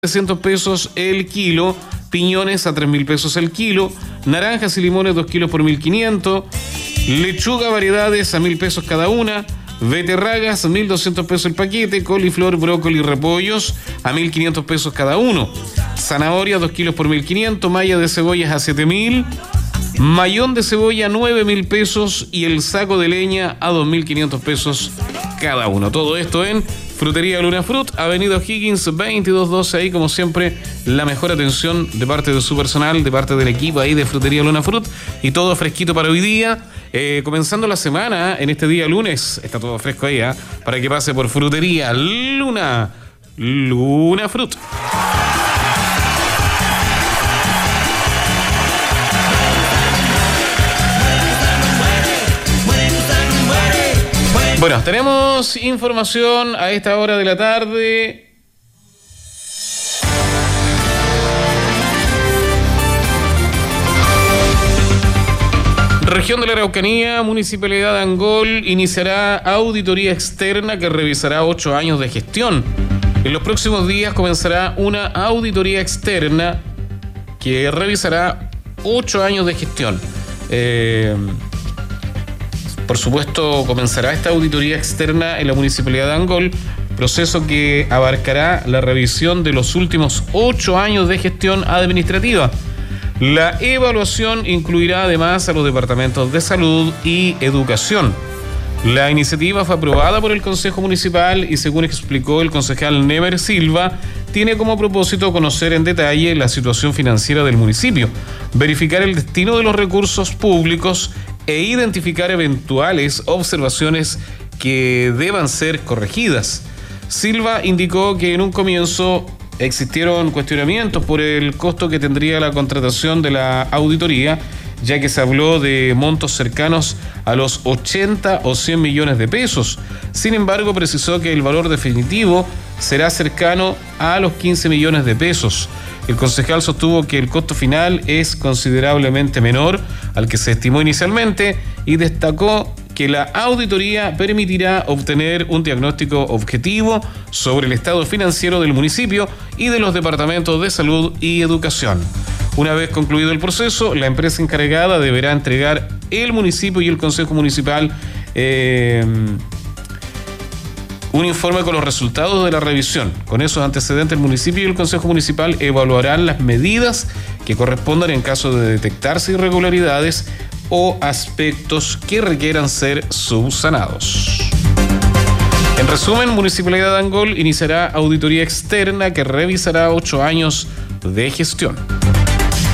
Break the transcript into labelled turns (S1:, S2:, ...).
S1: 300 pesos el kilo, piñones a 3.000 pesos el kilo, naranjas y limones 2 kilos por 1.500, lechuga variedades a 1.000 pesos cada una, beterragas 1.200 pesos el paquete, coliflor, brócoli y repollos a 1.500 pesos cada uno, zanahoria 2 kilos por 1.500, malla de cebollas a 7.000, mayón de cebolla 9.000 pesos y el saco de leña a 2.500 pesos cada uno. Todo esto en Frutería Luna Fruit, Avenida O'Higgins 2212. Ahí, como siempre, la mejor atención de parte de su personal, de parte del equipo ahí de Frutería Luna Fruit, y todo fresquito para hoy día. Comenzando la semana, en este día lunes, está todo fresco ahí, para que pase por Frutería Luna Fruit. Bueno, tenemos información a esta hora de la tarde. Región de la Araucanía, Municipalidad de Angol iniciará auditoría externa que revisará 8 años de gestión. En los próximos días comenzará una auditoría externa que revisará 8 años de gestión. Por supuesto, comenzará esta auditoría externa en la Municipalidad de Angol, proceso que abarcará la revisión de los últimos 8 años de gestión administrativa. La evaluación incluirá además a los departamentos de salud y educación. La iniciativa fue aprobada por el Consejo Municipal y, según explicó el concejal Never Silva, tiene como propósito conocer en detalle la situación financiera del municipio, verificar el destino de los recursos públicos e identificar eventuales observaciones que deban ser corregidas. Silva indicó que en un comienzo existieron cuestionamientos por el costo que tendría la contratación de la auditoría, ya que se habló de montos cercanos a los 80 o 100 millones de pesos. Sin embargo, precisó que el valor definitivo será cercano a los 15 millones de pesos. El concejal sostuvo que el costo final es considerablemente menor al que se estimó inicialmente y destacó que la auditoría permitirá obtener un diagnóstico objetivo sobre el estado financiero del municipio y de los departamentos de salud y educación. Una vez concluido el proceso, la empresa encargada deberá entregar el municipio y el Consejo Municipal un informe con los resultados de la revisión. Con esos antecedentes, el municipio y el Consejo Municipal evaluarán las medidas que correspondan en caso de detectarse irregularidades o aspectos que requieran ser subsanados. En resumen, Municipalidad de Angol iniciará auditoría externa que revisará 8 años de gestión.